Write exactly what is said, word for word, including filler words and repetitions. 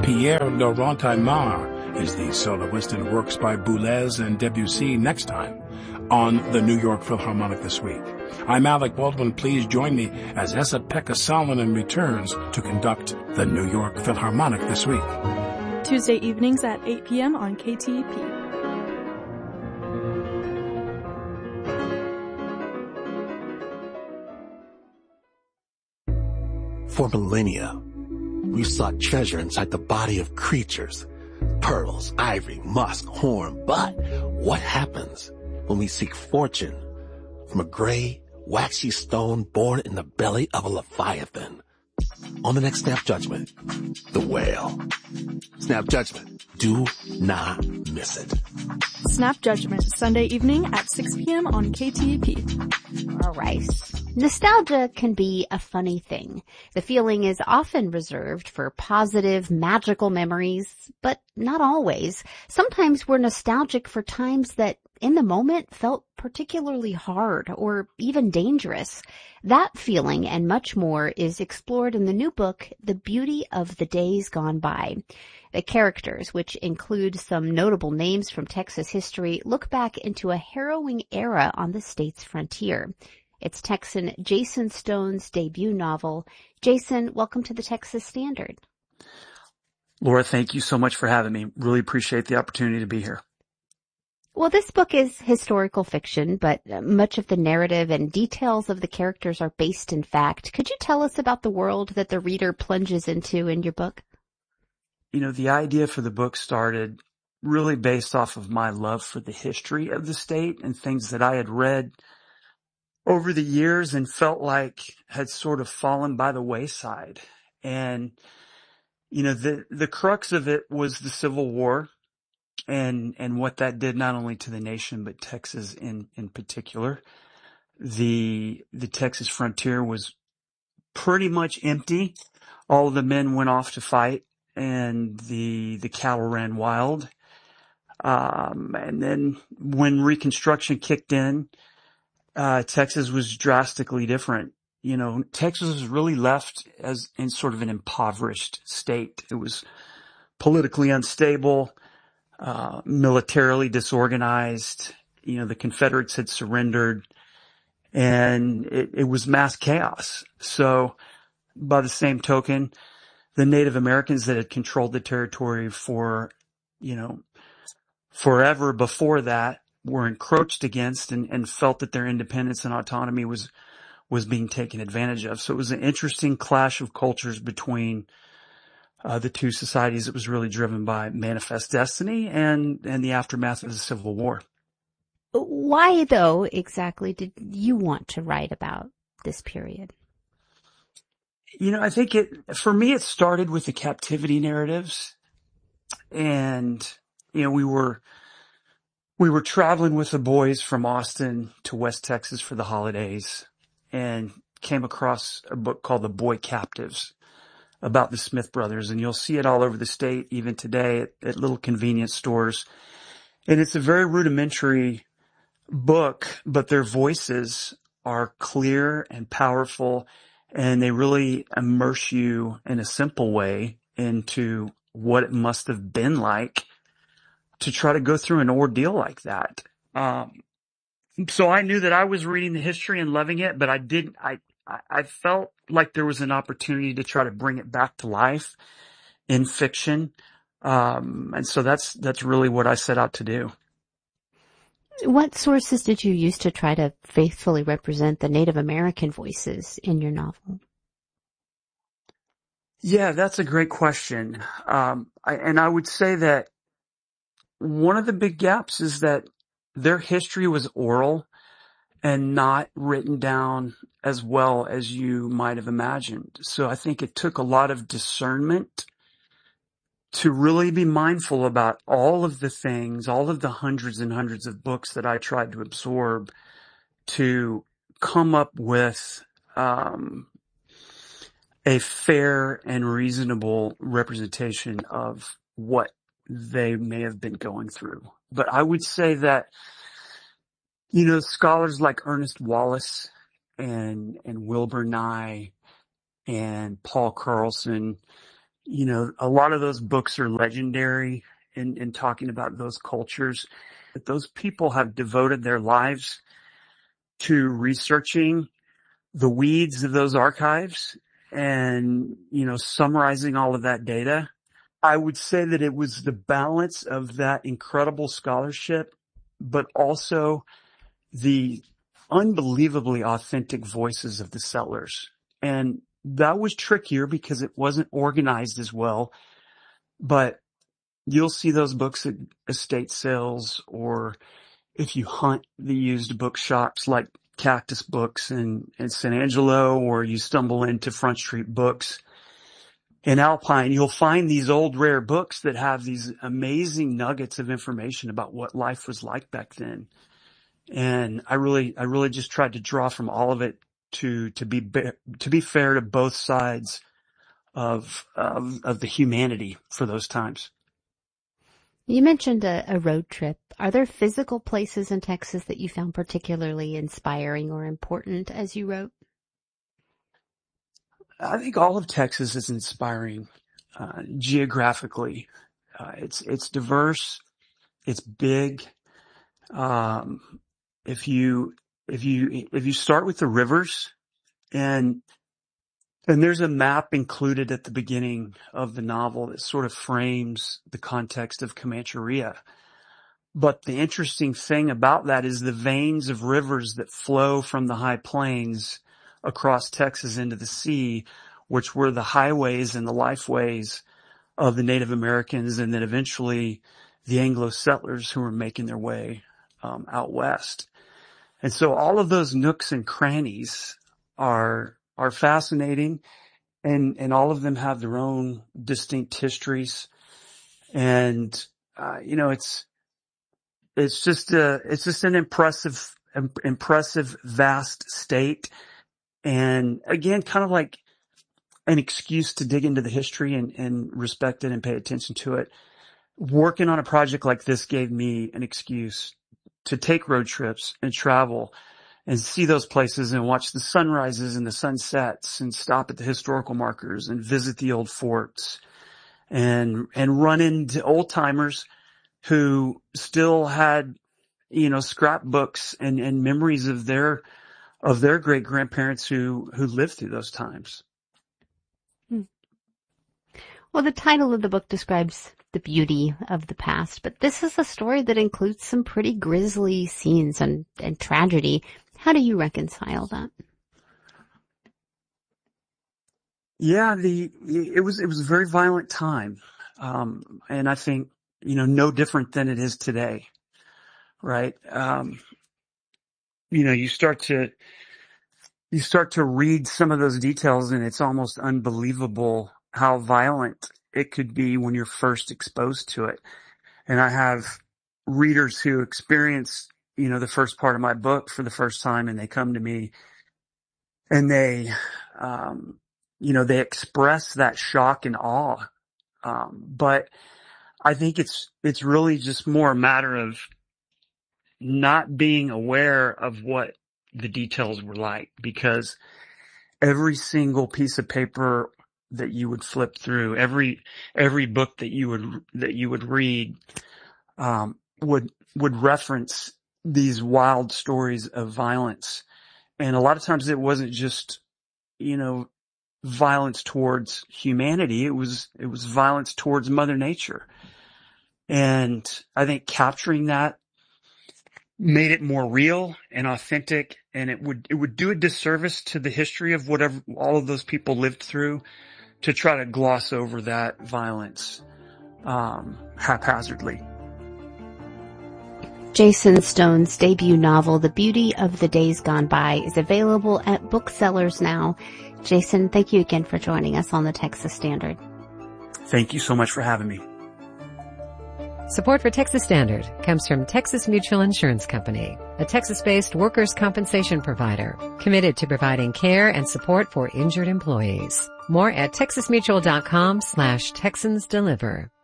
Pierre Laurent Aymar is the soloist and works by Boulez and Debussy next time on the New York Philharmonic This Week. I'm Alec Baldwin. Please join me as Esa-Pekka Salonen returns to conduct the New York Philharmonic This Week. Tuesday evenings at eight p.m. on K T E P. For millennia, we've sought treasure inside the body of creatures. Pearls, ivory, musk, horn. But what happens when we seek fortune from a gray, waxy stone born in the belly of a leviathan? On the next Snap Judgment, the whale. Snap Judgment. Do not miss it. Snap Judgment, Sunday evening at six p.m. on K T E P. All right. Nostalgia can be a funny thing. The feeling is often reserved for positive, magical memories, but not always. Sometimes we're nostalgic for times that in the moment felt particularly hard or even dangerous. That feeling and much more is explored in the new book, The Beauty of the Days Gone By. The characters, which include some notable names from Texas history, look back into a harrowing era on the state's frontier. It's Texan Jason Stone's debut novel. Jason, welcome to the Texas Standard. Laura, thank you so much for having me. Really appreciate the opportunity to be here. Well, this book is historical fiction, but much of the narrative and details of the characters are based in fact. Could you tell us about the world that the reader plunges into in your book? You know, the idea for the book started really based off of my love for the history of the state and things that I had read over the years and felt like had sort of fallen by the wayside. And, you know, the, the crux of it was the Civil War and, and what that did not only to the nation, but Texas in, in particular. The, the Texas frontier was pretty much empty. All of the men went off to fight and the, the cattle ran wild. Um, and then when Reconstruction kicked in, Uh, Texas was drastically different. You know, Texas was really left as in sort of an impoverished state. It was politically unstable, uh, militarily disorganized. You know, the Confederates had surrendered and it, it was mass chaos. So by the same token, the Native Americans that had controlled the territory for, you know, forever before that were encroached against and, and felt that their independence and autonomy was, was being taken advantage of. So it was an interesting clash of cultures between, uh, the two societies. It was really driven by manifest destiny and, and the aftermath of the Civil War. Why, though, exactly did you want to write about this period? You know, I think it, for me, it started with the captivity narratives. And, you know, we were, We were traveling with the boys from Austin to West Texas for the holidays and came across a book called The Boy Captives about the Smith brothers. And you'll see it all over the state, even today at, at little convenience stores. And it's a very rudimentary book, but their voices are clear and powerful, and they really immerse you in a simple way into what it must have been like to try to go through an ordeal like that. Um, so I knew that I was reading the history and loving it, but I didn't, I, I felt like there was an opportunity to try to bring it back to life in fiction. Um, and so that's, that's really what I set out to do. What sources did you use to try to faithfully represent the Native American voices in your novel? Yeah, that's a great question. Um, I, and I would say that one of the big gaps is that their history was oral and not written down as well as you might have imagined. So I think it took a lot of discernment to really be mindful about all of the things, all of the hundreds and hundreds of books that I tried to absorb to come up with um, a fair and reasonable representation of what they may have been going through. But I would say that, you know, scholars like Ernest Wallace and, and Wilbur Nye and Paul Carlson, you know, a lot of those books are legendary in, in talking about those cultures. But those people have devoted their lives to researching the weeds of those archives and, you know, summarizing all of that data. I would say that it was the balance of that incredible scholarship, but also the unbelievably authentic voices of the settlers. And that was trickier because it wasn't organized as well, but you'll see those books at estate sales, or if you hunt the used bookshops like Cactus Books in, in San Angelo, or you stumble into Front Street Books in Alpine, you'll find these old rare books that have these amazing nuggets of information about what life was like back then. And I really, I really just tried to draw from all of it to, to be, to be fair to both sides of, of, of the humanity for those times. You mentioned a, a road trip. Are there physical places in Texas that you found particularly inspiring or important as you wrote? I think all of Texas is inspiring, uh, geographically. Uh, it's, it's diverse. It's big. Um, if you, if you, if you start with the rivers, and, and there's a map included at the beginning of the novel that sort of frames the context of Comancheria. But the interesting thing about that is the veins of rivers that flow from the high plains across Texas into the sea, which were the highways and the lifeways of the Native Americans, and then eventually the Anglo settlers who were making their way um, out west. And so all of those nooks and crannies are are fascinating, and and all of them have their own distinct histories. And uh, you know, it's it's just a it's just an impressive impressive vast state. And again, kind of like an excuse to dig into the history and, and respect it and pay attention to it. Working on a project like this gave me an excuse to take road trips and travel and see those places and watch the sunrises and the sunsets and stop at the historical markers and visit the old forts and, and run into old timers who still had, you know, scrapbooks and, and memories of their of their great grandparents who, who lived through those times. Hmm. Well, the title of the book describes the beauty of the past, but this is a story that includes some pretty grisly scenes and, and tragedy. How do you reconcile that? Yeah, the, it was, it was a very violent time. Um, and I think, you know, no different than it is today, right? Um, you know, you start to, you start to read some of those details, and it's almost unbelievable how violent it could be when you're first exposed to it. And I have readers who experience, you know, the first part of my book for the first time, and they come to me and they, um, you know, they express that shock and awe. Um, but I think it's, it's really just more a matter of not being aware of what the details were like, because every single piece of paper that you would flip through, every, every book that you would, that you would read, um, would, would reference these wild stories of violence. And a lot of times it wasn't just, you know, violence towards humanity. It was, it was violence towards Mother Nature. And I think capturing that made it more real and authentic, and it would, it would do a disservice to the history of whatever all of those people lived through to try to gloss over that violence, um, haphazardly. Jason Stone's debut novel, The Beauty of the Days Gone By, is available at booksellers now. Jason, thank you again for joining us on the Texas Standard. Thank you so much for having me. Support for Texas Standard comes from Texas Mutual Insurance Company, a Texas-based workers' compensation provider committed to providing care and support for injured employees. More at texasmutual.com slash Texans Deliver.